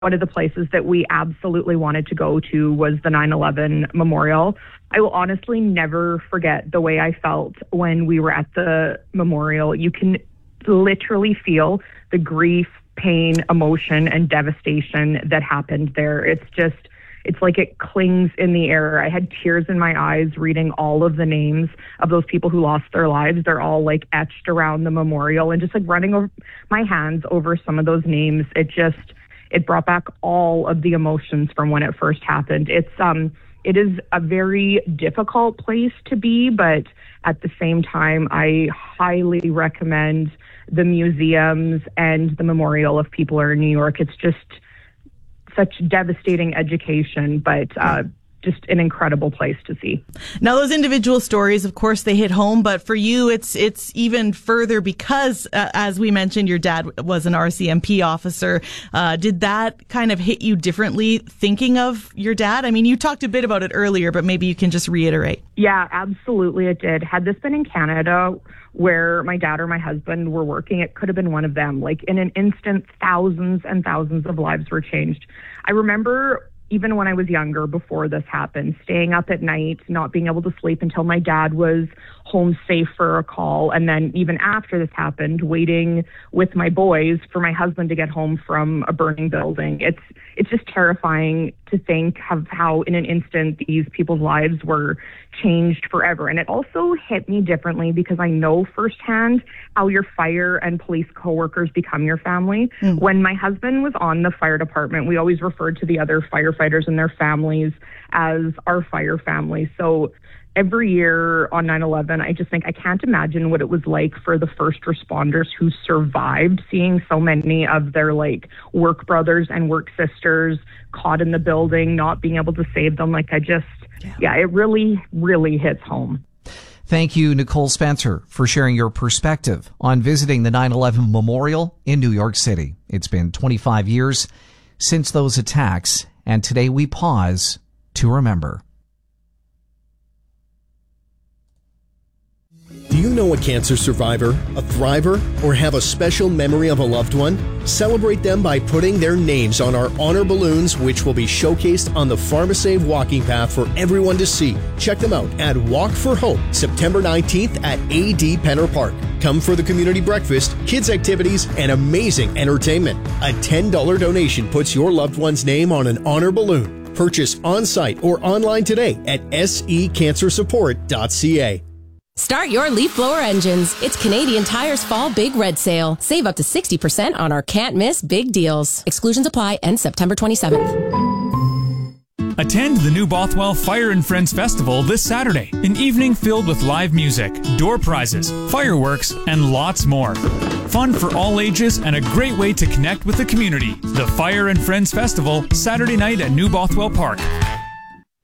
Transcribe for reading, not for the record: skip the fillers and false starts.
one of the places that we absolutely wanted to go to was the 9/11 memorial. I will honestly never forget the way I felt when we were at the memorial. You can literally feel the grief, pain, emotion, and devastation that happened there. It's like it clings in the air. I had tears in my eyes reading all of the names of those people who lost their lives. They're all like etched around the memorial, and just like running over my hands over some of those names. It brought back all of the emotions from when it first happened. It is a very difficult place to be, but at the same time, I highly recommend the museums and the Memorial if people are in New York. It's just such devastating education, but just an incredible place to see. Now, those individual stories, of course, they hit home, but for you, it's even further because, as we mentioned, your dad was an RCMP officer. Did that kind of hit you differently thinking of your dad? I mean, you talked a bit about it earlier, but maybe you can just reiterate. Yeah, absolutely it did. Had this been in Canada, where my dad or my husband were working, it could have been one of them. Like in an instant, thousands and thousands of lives were changed. I remember even when I was younger, before this happened, staying up at night, not being able to sleep until my dad was home safe for a call. And then even after this happened, waiting with my boys for my husband to get home from a burning building. It's just terrifying to think of how in an instant these people's lives were changed forever. And it also hit me differently because I know firsthand how your fire and police coworkers become your family. When my husband was on the fire department, we always referred to the other firefighters and their families as our fire family. So every year on 9/11, I just think I can't imagine what it was like for the first responders who survived, seeing so many of their like work brothers and work sisters caught in the building, not being able to save them. It really, really hits home. Thank you, Nicole Spencer, for sharing your perspective on visiting the 9/11 Memorial in New York City. It's been 25 years since those attacks, and today we pause to remember. Do you know a cancer survivor, a thriver, or have a special memory of a loved one? Celebrate them by putting their names on our honor balloons, which will be showcased on the PharmaSave walking path for everyone to see. Check them out at Walk for Hope, September 19th at AD Penner Park. Come for the community breakfast, kids activities, and amazing entertainment. A $10 donation puts your loved one's name on an honor balloon. Purchase on-site or online today at secancersupport.ca. Start your leaf blower engines. It's Canadian Tire's Fall Big Red Sale. Save up to 60% on our can't miss big deals. Exclusions apply. End September 27th. Attend the New Bothwell Fire and Friends Festival this Saturday. An evening filled with live music, door prizes, fireworks, and lots more. Fun for all ages and a great way to connect with the community. The Fire and Friends Festival, Saturday night at New Bothwell Park.